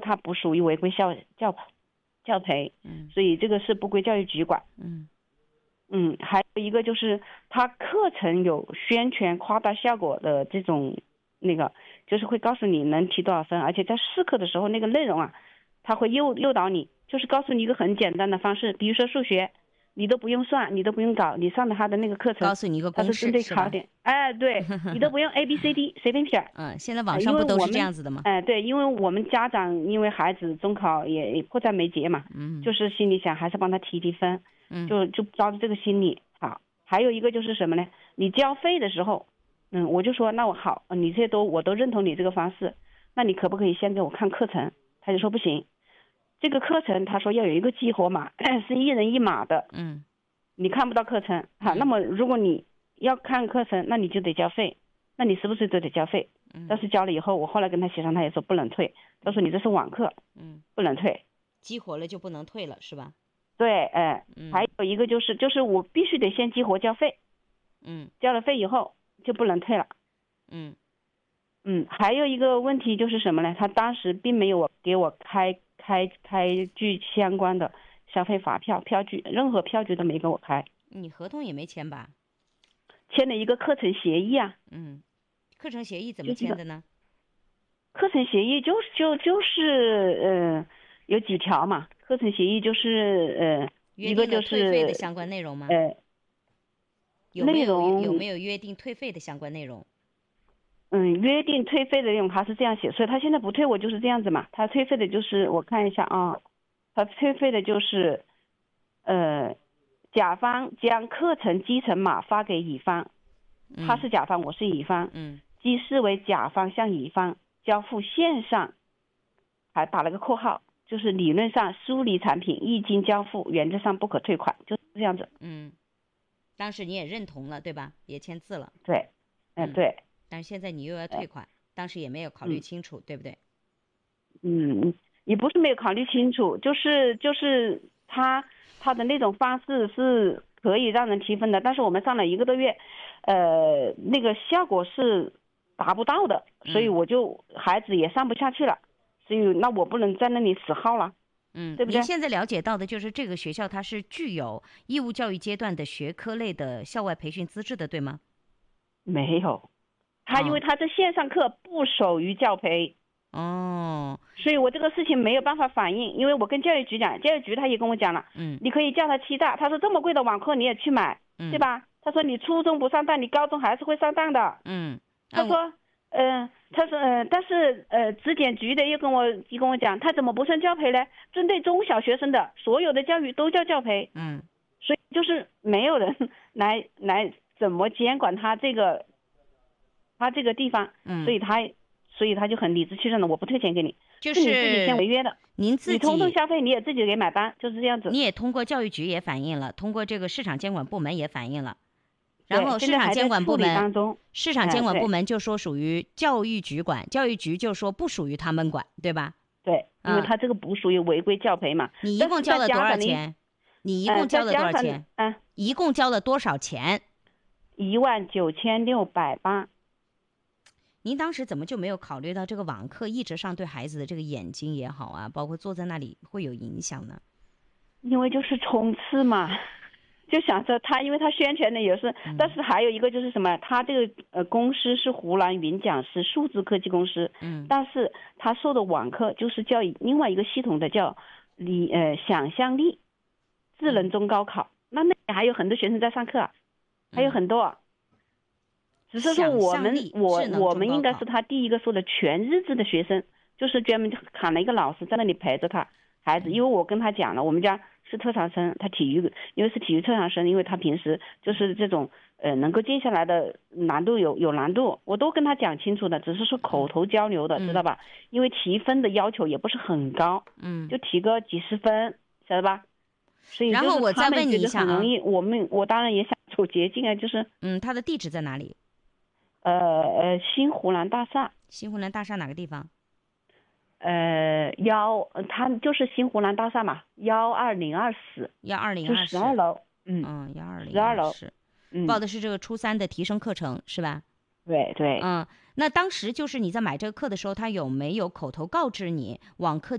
它不属于违规教培，所以这个是不归教育局管。还有一个就是它课程有宣传夸大效果的这种就是会告诉你能提多少分，而且在试课的时候那个内容啊，它会诱导你，就是告诉你一个很简单的方式，比如说数学你都不用算，你都不用搞，你上的他的那个课程告诉你一个公式， 它是针对考点，对你都不用 ABCD 随便选。 现在网上不都是这样子的吗？ 对，因为我们家长因为孩子中考也迫在眉睫嘛，就是心里想还是帮他提分，就抓住这个心理。好，还有一个就是什么呢？你交费的时候，我就说那我好，你这些我都认同你这个方式，那你可不可以先给我看课程？他就说不行，这个课程他说要有一个激活码，是1人1码的，你看不到课程，好，那么如果你要看课程，那你就得交费，那你是不是都得交费？但是交了以后，我后来跟他协商，他也说不能退，他说你这是网课，不能退， 激活了就不能退了，是吧？ 对，还有一个就是我必须得先激活交费，交了费以后就不能退了，还有一个问题就是什么呢？他当时并没有给我开具相关的消费发票据，任何票据都没给我开。 你合同也没签吧？ 签了一个课程协议啊。 课程协议怎么签的呢？ 课程协议就是有几条嘛。课程协议就是一个就是退费的相关内容吗？有没有约定退费的相关内容？ 约定退费的内容他是这样写，所以他现在不退我就是这样子嘛。他退费的就是我看一下啊，他退费的就是甲方将课程基程码发给乙方，他是甲方，我是乙方，即视为甲方向乙方交付线上，还打了个括号，就是理论上梳理产品一经交付，原则上不可退款，就是这样子。 当时你也认同了对吧？也签字了。 对，对。 但是现在你又要退款，当时也没有考虑清楚，对不对？ 也不是没有考虑清楚，就是他的那种方式是可以让人提分的，但是我们上了1个多月，那个效果是达不到的，所以孩子也上不下去了，所以那我不能在那里死耗了。对不对？ 您现在了解到的就是这个学校它是具有义务教育阶段的学科类的校外培训资质的，对吗？ 没有，因为他这线上课不属于教培，所以我这个事情没有办法反映，因为我跟教育局讲，教育局他也跟我讲了，你可以叫他欺诈，他说这么贵的网课你也去买，对吧？他说你初中不上当，你高中还是会上当的，他说但是质检局的又跟我讲，他怎么不算教培呢？针对中小学生的所有的教育都叫教培，所以就是没有人来怎么监管他这个地方，所以他就很理直气壮的，我不退钱给你， 就是你自己先违约的， 你通通消费你也自己给买单，就是这样子。 你也通过教育局也反映了，通过这个市场监管部门也反映了。然后市场监管部门就说属于教育局管，教育局就说不属于他们管，对吧？ 对，因为他这个不属于违规教培嘛。 你一共交了多少钱？你一共交了多少钱？一共交了多少钱 ？19680。 您当时怎么就没有考虑到这个网课一直上对孩子的这个眼睛也好啊，包括坐在那里会有影响呢？ 因为就是冲刺嘛。就想着他，因为他宣传的也是，但是还有一个就是什么，他这个公司是湖南云讲师数字科技公司，但是他授的网课就是叫另外一个系统的叫想象力智能中高考，那还有很多学生在上课，还有很多，只是说我们应该是他第一个授的全日制的学生，就是专门喊了一个老师在那里陪着他孩子，因为我跟他讲了，我们家是特长生，他因为是体育特长生，因为他平时就是这种能够静下来的难度有难度，我都跟他讲清楚的，只是说口头交流的，知道吧？因为提分的要求也不是很高，就提个几十分，晓得吧？所以然后我再问你一下啊， 我当然也想走捷径啊，就是他的地址在哪里？ 新湖南大厦。 新湖南大厦哪个地方？ 他就是新湖南大厦嘛，12024，就12楼，120楼， 报的是这个初3的提升课程是吧？ 对对， 那当时就是你在买这个课的时候，他有没有口头告知你网课